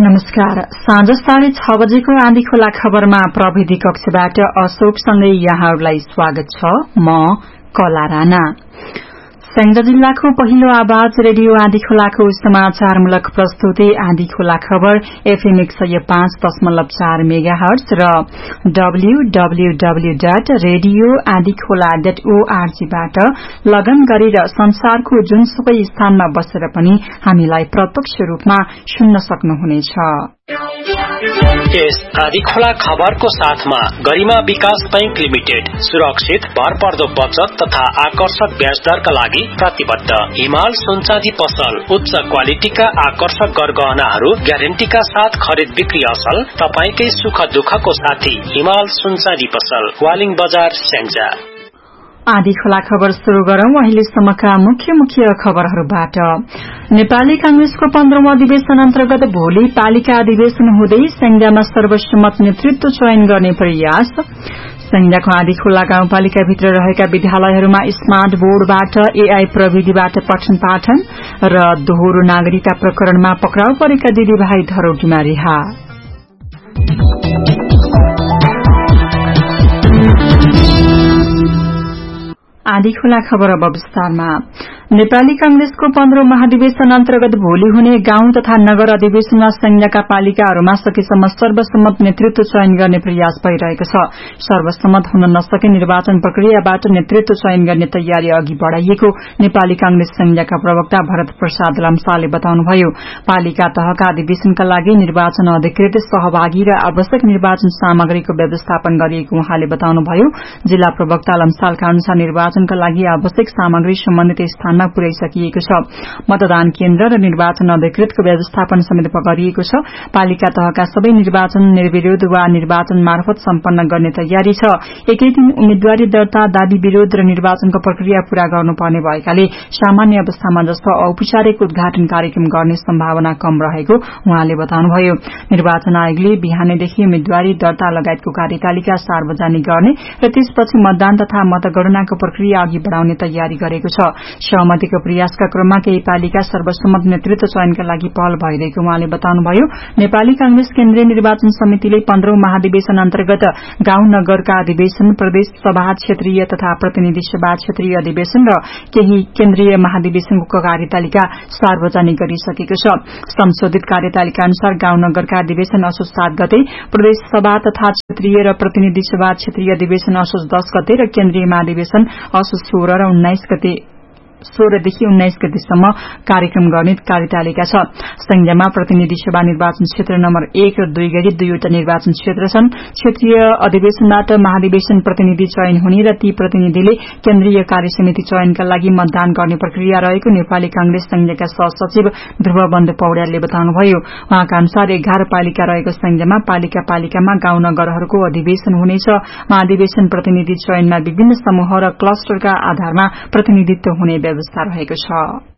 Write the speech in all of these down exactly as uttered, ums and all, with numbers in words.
नमस्कार। साँझ साढे छ बजेको आँधी खोला खबरमा प्रविधि कक्षबाट अशोकसँगै यहाँहरूलाई स्वागत छ। म कला राणा। स्याङ्जा जिल्लाको पहिलो आवाज रेडियो आँधी खोलाको समाचारमूलक प्रस्तुति आँधी खोला खबर एफएम एक सय पाँच दशमलव चार मेगा हर्ज र डब्ल्यूडब्ल्यूडब्ल्यू डट रेडियो आँधी खोला डट ओआरजीबाट लगन गरेर संसारको जुनसुकै स्थानमा बसेर पनि हामीलाई प्रत्यक्ष रूपमा सुन्न सक्नुहुनेछ। यस आँधी खोला खबरको साथमा गरिमा विकास बैंक लिमिटेड सुरक्षित भरपर्दो बचत तथा आकर्षक ब्याज दरका लागि प्रतिबद्ध। हिमाल सुनचाँदी पसल उच्च क्वालिटीका आकर्षक गरगहनाहरू ग्यारेन्टीका साथ खरिद बिक्री असल। तपाईकै सुख दुःखको साथी हिमाल सुनचाँदी पसल, वालिङ बजार, स्याङ्जा। आँधी खोला खबर शुरू गरौं अहिलेसम्मका मुख्य मुख्य खबरहरूबाट। नेपाली कांग्रेसको पन्ध्रौं अधिवेशन अन्तर्गत भोलि पालिका अधिवेशन हुँदै स्याङ्जामा सर्वसम्मत नेतृत्व चयन गर्ने प्रयास। स्याङ्जाको आँधी खोला गाउँपालिकाभित्र रहेका विद्यालयहरूमा स्मार्ट बोर्डबाट एआई प्रविधिबाट पठन पाठन र दोहोरो नागरिकता प्रकरणमा पक्राउ परेका दिदीभाइ धरोटीमा रिहा। आँधी खोला खबर अब विस्तारमा। नेपाली कांग्रेसको पन्ध्रौं महाधिवेशन अन्तर्गत भोलि हुने गाउँ तथा नगर अधिवेशनमा स्याङ्जाका पालिकाहरूमा सकेसम्म सर्वसम्मत नेतृत्व चयन गर्ने प्रयास भइरहेको छ। सर्वसम्मत हुन नसके निर्वाचन प्रक्रियाबाट नेतृत्व चयन गर्ने तयारी अघि बढ़ाइएको नेपाली कांग्रेस स्याङ्जाका प्रवक्ता भरत प्रसाद लम्सालले बताउनुभयो। पालिका तहका अधिवेशनका लागि निर्वाचन अधिकृत सहभागी र आवश्यक निर्वाचन सामग्रीको व्यवस्थापन गरिएको उहाँले बताउनुभयो। जिल्ला प्रवक्ता लम्सालका अनुसार निर्वाचनका लागि आवश्यक सामग्री सम्बन्धित स्थानमा पुर्याइसकिएको छ। मतदान केन्द्र र निर्वाचन अधिकृतको व्यवस्थापन समेत गरिएको छ। पालिका तहका सबै निर्वाचन निर्विरोध वा निर्वाचन मार्फत सम्पन्न गर्ने तयारी छ। एकै दिन उम्मेद्वारी दर्ता, दावी विरोध र निर्वाचनको प्रक्रिया पूरा गर्नुपर्ने भएकाले सामान्य अवस्थामा जस्तो औपचारिक उद्घाटन कार्यक्रम गर्ने सम्भावना कम रहेको उहाँले बताउनुभयो। निर्वाचन आयोगले बिहानैदेखि उम्मेद्वारी दर्ता लगायतको कार्यतालिका सार्वजनिक गर्ने र त्यसपछि मतदान तथा मतगणनाको प्रक्रिया अघि बढ़ाउने तयारी गरेको छ। सहमतिको प्रयासका क्रममा केही पालिका सर्वसम्मत नेतृत्व चयनका लागि पहल भइरहेको उहाँले बताउनुभयो। नेपाली कांग्रेस केन्द्रीय निर्वाचन समितिले पन्ध्रौं महाधिवेशन अन्तर्गत गाउँ नगरका अधिवेशन, प्रदेश सभा क्षेत्रीय तथा प्रतिनिधि सभा क्षेत्रीय अधिवेशन र केही केन्द्रीय महाधिवेशनको कार्यतालिका सार्वजनिक गरिसकेको छ। संशोधित कार्यतालिका अनुसार गाउँ नगरका अधिवेशन असोज सात गते, प्रदेश सभा तथा क्षेत्रीय र प्रतिनिधि सभा क्षेत्रीय अधिवेशन असोज दस गते र केन्द्रीय महाधिवेशन असोज सोह्र र उन्नाइस गते सोह्रदेखि उन्नाइस गतेसम्म कार्यक्रम गर्ने कार्यतालिका छ। स्याङ्जामा प्रतिनिधि सभा निर्वाचन क्षेत्र नम्बर एक र दुई गरी दुईवटा निर्वाचन क्षेत्र छन्। क्षेत्रीय अधिवेशनबाट महाधिवेशन प्रतिनिधि चयन हुने र ती प्रतिनिधिले केन्द्रीय कार्यसमिति चयनका लागि मतदान गर्ने प्रक्रिया रहेको नेपाली कांग्रेस स्याङ्जाका सहसचिव ध्रुवबन्ध पौड्यालले बताउनुभयो। उहाँका अनुसार एघार पालिका रहेको स्याङ्जामा पालिका पालिकामा गाउँ नगरहरूको अधिवेशन हुनेछ। महाधिवेशन प्रतिनिधि चयनमा विभिन्न समूह र क्लस्टरका आधारमा प्रतिनिधित्व हुने व्यवस्था रहेको छ।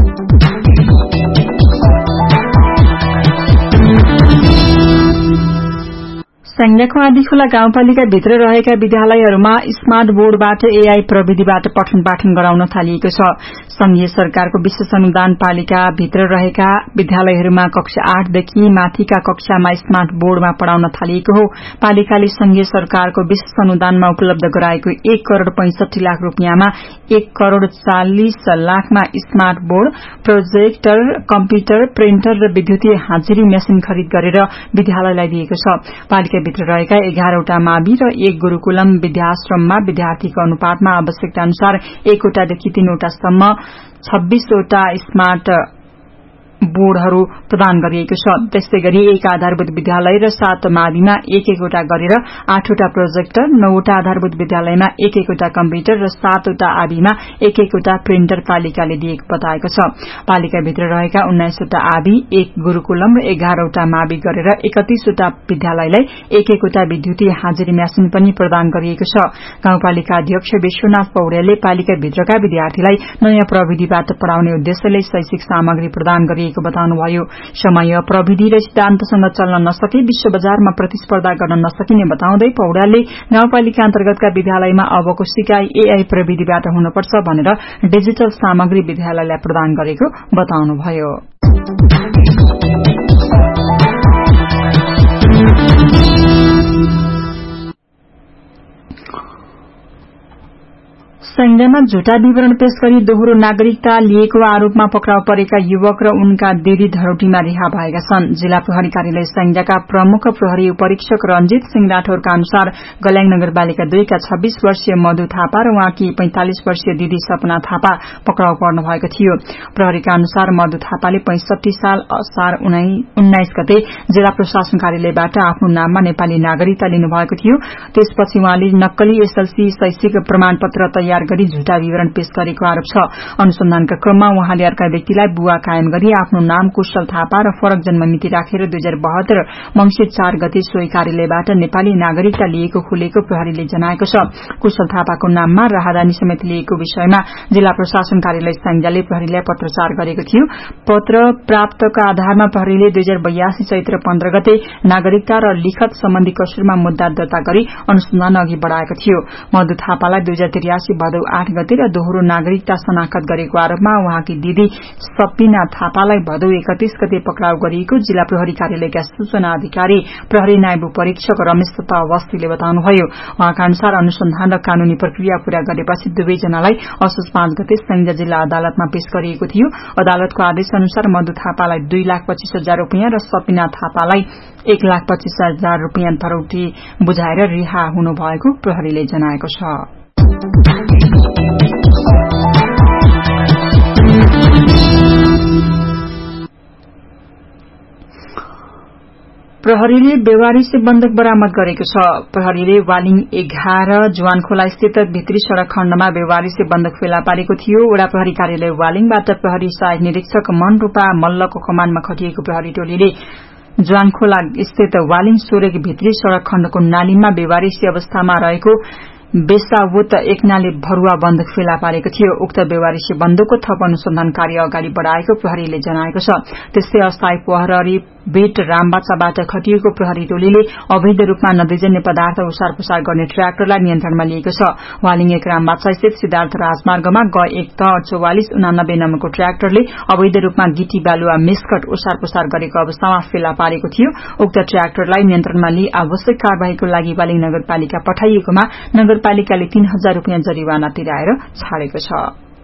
स्याङ्जाको आँधी खोला गाउँपालिका भित्र रहेका विद्यालयहरूमा स्मार्ट बोर्डबाट एआई प्रविधिबाट पठन पाठन गराउन थालिएको छ। संघीय सरकारको विशेष अनुदान पालिका भित्र रहेका विद्यालयहरूमा कक्षा आठदेखि माथिका कक्षामा स्मार्ट बोर्डमा पढ़ाउन थालिएको हो। पालिकाले संघीय सरकारको विशेष अनुदानमा उपलब्ध गराएको एक करोड़ पैंसठी लाख रूपियाँमा एक करोड़ चालिस लाखमा smart board, projector, computer, printer र विद्युतीय हाजिरी मेसिन खरिद गरेर विद्यालयलाई दिएको छ। पालिका भित्र रहेका एघारवटा मावि र एक गुरूकुलम विद्याश्रममा विद्यार्थीको अनुपातमा आवश्यकता अनुसार एकवटादेखि तीनवटासम्म छब्बीसवटा स्मार्ट बोर्डहरू प्रदान गरिएको छ। त्यस्तै गरी एक आधारभूत विद्यालय र सात माविमा एक एकवटा गरेर आठवटा प्रोजेक्टर, नौवटा आधारभूत विद्यालयमा एक एकवटा कम्प्युटर र सातवटा आविमा एक एकवटा प्रिन्टर पालिकाले दिएको बताएको छ। पालिकाभित्र रहेका उन्नाइसवटा आवि, एक गुरूकुलम र एघारवटा मावि गरेर एकतीसवटा विद्यालयलाई एक एकवटा विद्युतीय हाजिरी मेसिन पनि प्रदान गरिएको छ। गाउँपालिका अध्यक्ष विश्वनाथ पौड्यालले पालिकाभित्रका विद्यार्थीलाई नयाँ प्रविधिबाट पढ़ाउने उद्देश्यले शैक्षिक सामग्री प्रदान गरिएको बताउनुभयो। समय, प्रविधि र सिद्धान्तसँग चल्न नसके विश्व बजारमा प्रतिस्पर्धा गर्न नसकिने बताउँदै पौड्यालले गाउँपालिका अन्तर्गतका विद्यालयमा अबको सिकाइ एआई प्रविधिबाट हुनुपर्छ भनेर डिजिटल सामग्री विद्यालयलाई प्रदान गरेको बताउनुभयो। संज्ञामा झुटा विवरण पेश गरी दोहोरो नागरिकता लिएको आरोपमा पक्राउ परेका युवक र उनका दिदी धरोटीमा रिहा भएका छन्। जिल्ला प्रहरी कार्यालय संज्ञाका प्रमुख प्रहरी उपरीक्षक रंजित सिंह राठौरका अनुसार गल्याङ नगरपालिका दुईका छब्बीस वर्षीय मधु थापा र उहाँकी पैंतालिस वर्षीय दिदी सपना थापा पक्राउ पर्नु भएको थियो। प्रहरीका अनुसार मधु थापाले पैंसठी साल असार उन्नाइस गते जिल्ला प्रशासन कार्यालयबाट आफ्नो नाममा नेपाली नागरिकता लिनुभएको थियो। त्यसपछि उहाँले नक्कली एसएलसी शैक्षिक प्रमाणपत्र तयार गरी झुटा विवरण पेश गरेको आरोप छ। अनुसन्धानका क्रममा उहाँले अर्का व्यक्तिलाई बुवा कायम गरी आफ्नो नाम कुशल थापा र फरक जन्ममिति राखेर दुई हजार बहत्तर मंसिर चार गते सोही कार्यालयबाट नेपाली नागरिकता लिएको खुलेको प्रहरीले जनाएको छ। कुशल थापाको नाममा राहदानी समेत लिएको विषयमा जिल्ला प्रशासन कार्यालय संज्ञाले प्रहरीलाई पत्रचार गरेको थियो। पत्र प्राप्तका आधारमा प्रहरीले दुई हजार बयासी चैत्र पन्ध्र गते नागरिकता र लिखत सम्बन्धी कसुरमा मुद्दा दर्ता गरी अनुसन्धान अघि बढ़ाएको थियो। मधु थापालाई दुई हजार त्रियासी भदौ आठ गते र दोहोरो नागरिकता शनाखत गरेको आरोपमा उहाँकी दिदी सपिना थापालाई भदौ एकतीस गते पक्राउ गरिएको जिल्ला प्रहरी कार्यालयका सूचना अधिकारी प्रहरी नायब परीक्षक रमेश अवस्थीले बताउनुभयो। उहाँका अनुसार अनुसन्धान र कानूनी प्रक्रिया पूरा गरेपछि दुवैजनालाई असोज पाँच गते संज्ञा जिल्ला अदालतमा पेश गरिएको थियो। अदालतको आदेश अनुसार मधु थापालाई दुई लाख पच्चीस हजार रूपियाँ र सपिना थापालाई एक लाख पच्चीस हजार रूपियाँ धरोटी बुझाएर रिहा हुनुभएको प्रहरीले जनाएको छ। प्रहरीले बेवारिसे बन्दक बरामद गरेको छ। प्रहरीले वालिङ एघार जुवानखोला स्थित भित्री सड़क खण्डमा बेवारिसे बन्दक फेला पारेको थियो। वडा प्रहरी कार्यालय वालिङबाट प्रहरी सहायक निरीक्षक मनरूपा मल्लको कमानमा खटिएको प्रहरी टोलीले जुवानखोला स्थित वालिङ सोरेक भित्री सड़क खण्डको नालीमा बेवारिसे अवस्थामा रहेको बेसावोत एकनाले भरुवा बन्दक फेला पारेको थियो। उक्त बेवारिसे बन्दकको थप अनुसन्धान कार्य अगाडि बढ़ाएको प्रहरीले जनाएको छ। त्यस्तै अस्थायी प्रहरी बेट रामबाचाबाट खटिएको प्रहरी टोलीले अवैध रूपमा नदीजन्य पदार्थ ओसार पुसार गर्ने ट्र्याक्टरलाई नियन्त्रणमा लिएको छ। वालिङ एक रामबाचा स्थित सिद्धार्थ राजमार्गमा ग एक त चौवालिस उनानब्बे नम्बरको ट्र्याक्टरले अवैध रूपमा गिटी बालुवा मेस्कट ओसार पुसार गरेको अवस्थामा फेला पारेको थियो। उक्त ट्र्याक्टरलाई नियन्त्रणमा लिई आवश्यक कार्यवाहीको लागि वालिङ नगरपालिका पठाइएकोमा नगरपालिकाले तीन हजार रूपियाँ जरिवाना तिराएर छाडेको छ।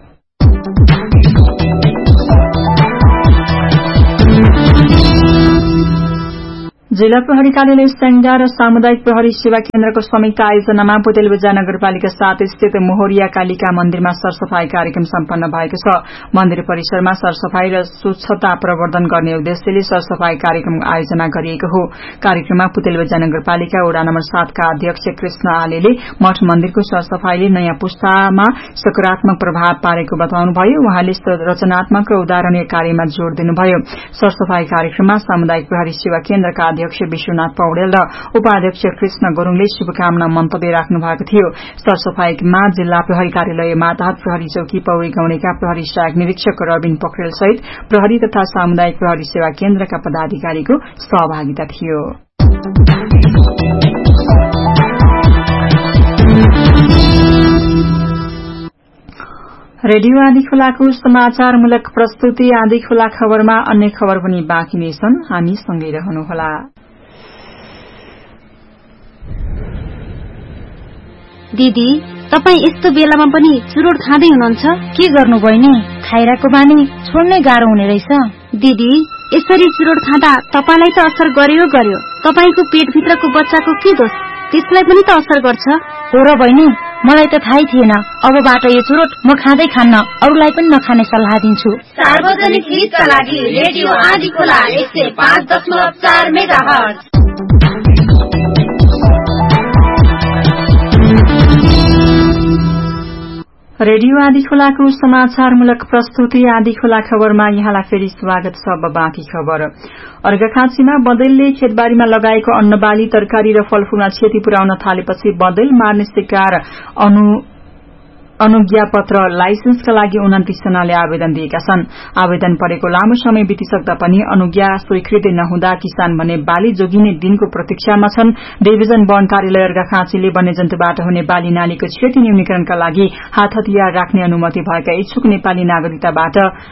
जिल्ला प्रहरी कार्यालय संज्ञा र सामुदायिक प्रहरी सेवा केन्द्रको संयुक्त आयोजनामा पुतेलबजार नगरपालिका सात स्थित मोहरिया कालिका मन्दिरमा सरसफाई कार्यक्रम सम्पन्न भएको छ। मन्दिर परिसरमा सरसफाई र स्वच्छता प्रवर्धन गर्ने उद्देश्यले सरसफाई कार्यक्रम आयोजना गरिएको हो। कार्यक्रममा पुतेलबजार नगरपालिका वडा नम्बर सातका अध्यक्ष कृष्ण आलेले मठ मन्दिरको सरसफाईले नयाँ पुस्तामा सकारात्मक प्रभाव पारेको बताउनुभयो। उहाँले रचनात्मक र उदाहरणीय कार्यमा जोड़ दिनुभयो। सरसफाई कार्यक्रममा सामुदायिक प्रहरी सेवा केन्द्रका अध्यक्ष विश्वनाथ पौडेल र उपाध्यक्ष कृष्ण गुरूङले शुभकामना मन्तव्य राख्नु भएको थियो। सरसफाईमा जिल्ला प्रहरी कार्यालय मातहत प्रहरी चौकी पौडी गाउँलेका प्रहरी सहायक निरीक्षक रबिन पोखरेल सहित प्रहरी तथा सामुदायिक प्रहरी सेवा केन्द्रका पदाधिकारीको सहभागिता थियो। रेडियो आदि खोलाको समाचारमूलक प्रस्तुति आदि खोला खबरमा अन्य खबर पनि बाँकी नै छन्। हामी सँगै रहनुहोला। दिदी, तपाई यस्तो बेलामा पनि चुरोट खाँदै हुनुहुन्छ? के गर्नु बहिनी? खाइराको बानी छोड्नै गाह्रो हुने रहेछ। दिदी, यसरी चुरोट खाँदा तपाईलाई त असर गर्यो गर्यो, तपाईको पेटभित्रको बच्चाको के दोष? त्यसलाई पनि त असर गर्छ। हो र बहिनी, मलाई त थाहै थिएन। अबबाट यो चुरोट म खाँदै खान्न, अरूलाई पनि नखाने सल्लाह दिन्छु। सार्वजनिक हितका लागि रेडियो आदि खोला एक सय पाँच दशमलव चार मेगाहर्ज। रेडियो आदि खोलाको समाचारमूलक प्रस्तुति आदि खोला खबरमा यहाँलाई फेरि स्वागत छ। अब बाँकी खबर। अर्घाखाँचीमा बदैलले खेतबारीमा लगाएको अन्नबाली तरकारी र फलफूलमा क्षति पुर्याउन थालेपछि बदैल मार्ने शिकार अनु अनुज्ञा पत्र लाइसेन्सका लागि उन्तीस जनाले आवेदन दिएका छन्। आवेदन परेको लामो समय बितिसक्दा पनि अनुज्ञा स्वीकृत नहुँदा किसान भने बाली जोगिने दिनको प्रतीक्षामा छन्। डिभिजन वन कार्यालय अर्घाखाँचीले वन्यजन्तुबाट हुने बाली नालीको क्षति न्यूनीकरणका लागि हात हतियार राख्ने अनुमति भएका इच्छुक नेपाली नागरिकताबाट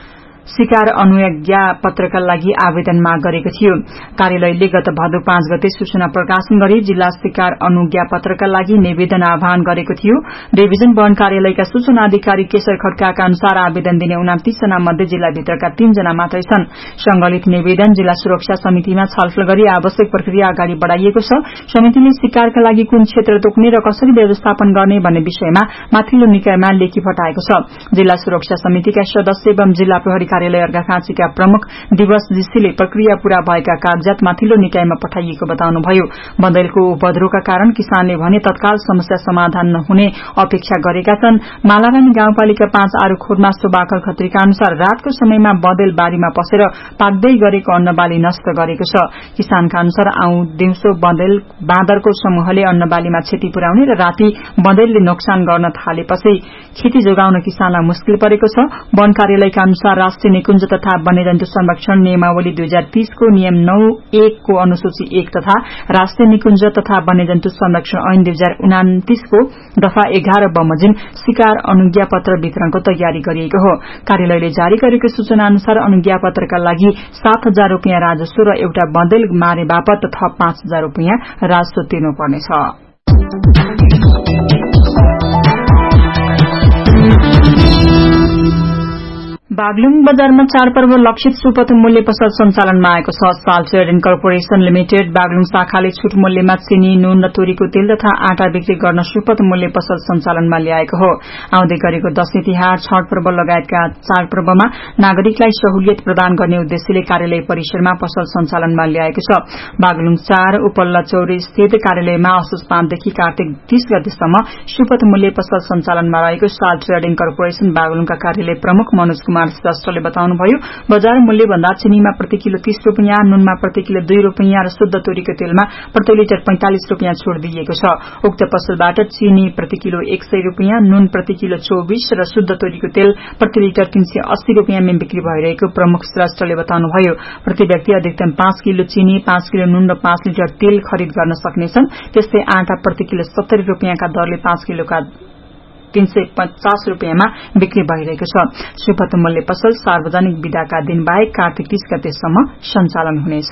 शिकार अनुज्ञा पत्रका लागि आवेदन माग गरेको थियो। कार्यालयले गत भदौ पाँच गते सूचना प्रकाशन गरी जिल्ला शिकार अनुज्ञा पत्रका लागि निवेदन आह्वान गरेको थियो। डिभिजन वन कार्यालयका सूचना अधिकारी केशर खड्काका अनुसार आवेदन दिने उनातीस जना मध्ये जिल्लाभित्रका तीन जना मात्रै छन्। संकलित निवेदन जिल्ला सुरक्षा समितिमा छलफल गरी आवश्यक प्रक्रिया अगाडि बढ़ाइएको छ। समितिले शिकारका लागि कुन क्षेत्र तोक्ने र कसरी व्यवस्थापन गर्ने भन्ने विषयमा माथिल्लो निकायमा लेखी पठाएको छ। जिल्ला सुरक्षा समितिका सदस्य एवं जिल्ला प्रहरी कार्यालय अर्घाखाँचीका प्रमुख दिवस जीसीले प्रक्रिया पूरा भएका कागजात माथिल्लो निकायमा पठाइएको बताउनुभयो। बन्देलको उपद्रवका कारण किसानले भने तत्काल समस्या समाधान नहुने अपेक्षा गरेका छन्। मालारानी गाउँपालिका पाँच आरूखोरमा सुबाकल खत्रीका अनुसार रातको समयमा बन्देल बारीमा पसेर पाक्दै गरेको अन्नबाली नष्ट गरेको छ। किसानका अनुसार आउँ दिउँसो बन्देल बाँदरको समूहले अन्नबालीमा क्षति पुर्याउने र राति बन्देलले नोक्सान गर्न थालेपछि खेती जोगाउन किसानलाई मुस्किल परेको छ। वन कार्यालयका अनुसार राष्ट्रिय निकुञ्ज तथा वन्यजन्तु संरक्षण नियमावली दुई हजार तीस को नियम नौ एक को अनुसूची एक तथा राष्ट्रिय निकुञ्ज तथा वन्यजन्तु संरक्षण ऐन दुई हजार उनातीस को दफा एघार बमोजिम शिकार अनुज्ञा पत्र वितरणको तयारी गरिएको हो। कार्यालयले जारी गरेको सूचना अनुसार अनुज्ञा पत्रका लागि सात हजार रूपियाँ राजस्व र एउटा बन्देल मारे बापत थप पाँच हजार रूपियाँ राजस्व तिर्नुपर्नेछ। बागलुङ बजारमा चाडपर्व लक्षित सुपथ मूल्य पसल सञ्चालनमा आएको छ। साल ट्रेडिङ कर्पोरेशन लिमिटेड बागलुङ शाखाले छुट मूल्यमा चिनी, नुन र तोरीको तेल तथा आटा बिक्री गर्न सुपथ मूल्य पसल सञ्चालनमा ल्याएको हो। आउँदै गरेको दशैं तिहार, छठ पर्व लगायतका चाडपर्वमा नागरिकलाई सहुलियत प्रदान गर्ने उद्देश्यले कार्यालय परिसरमा पसल सञ्चालनमा ल्याएको छ। बागलुङ चार उपल्ला चौरी स्थित कार्यालयमा असोज पाँचदेखि कार्तिक तीस गतेसम्म सुपथ मूल्य पसल सञ्चालनमा रहेको साल ट्रेडिङ कर्पोरेशन बागलुङका कार्यालय प्रमुख मनोज कुमार श्रेष्ठले बताउनुभयो। बजार मूल्य भन्दा चिनीमा प्रति किलो तीस रूपियाँ, नुनमा प्रति किलो दुई रूपियाँ र शुद्ध तोरीको तेलमा प्रति लिटर पैंतालिस रूपियाँ छुट दिइएको छ। उक्त पसलबाट चिनी प्रति किलो एक सय रूपियाँ, नुन प्रति किलो चौबीस र शुद्ध तोरीको तेल प्रति लिटर तीन सय अस्सी रूपियाँमा बिक्री भइरहेको प्रमुख श्रेष्ठले बताउनुभयो। प्रति व्यक्ति अधिकतम पाँच किलो चिनी, पाँच किलो नुन र पाँच लिटर तेल खरिद गर्न सक्नेछन्। त्यस्तै आटा प्रति किलो सत्तरी रूपियाँका दरले पाँच किलोका तीन सय पचास रूपियाँमा बिक्री भइरहेको छ। सुपथ मूल्य पसल सार्वजनिक विदाका दिन बाहेक कार्तिक तीस गतेसम्म सञ्चालन हुनेछ।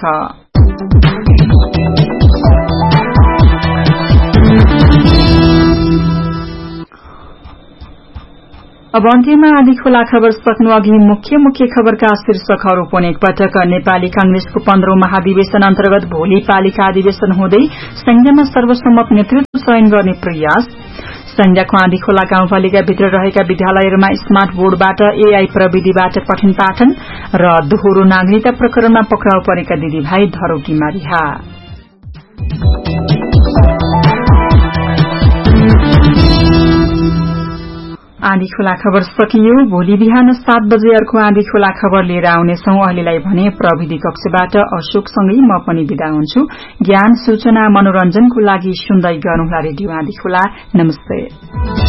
अब अन्त्यमा आदि खोला खबर सक्नु अघि मुख्य मुख्य खबरका शीर्षकहरू पुनः एकपटक। नेपाली कांग्रेसको पन्ध्रौं महाधिवेशन अन्तर्गत भोलि पालिका अधिवेशन हुँदै संघमा सर्वसम्मत नेतृत्व चयन गर्ने प्रयास। संघको आँधी खोला गाउँपालिका भित्र रहेका विद्यालयहरूमा स्मार्ट बोर्डबाट एआई प्रविधिबाट पठन पाठन र दोहोरो नागरिकता प्रकरणमा पक्राउ परेका दिदीभाइ धरोकीमा रिहा। आँधी खोला खबर सकियो। भोलि बिहान सात बजे अर्को आँधी खोला खबर लिएर आउनेछौं। अहिलेलाई भने प्रविधि कक्षबाट अशोकसँगै म पनि बिदा हुन्छु। ज्ञान, सूचना, मनोरञ्जनको लागि सुन्दै गर्नुहोला रेडियो आँधी खोला। नमस्ते।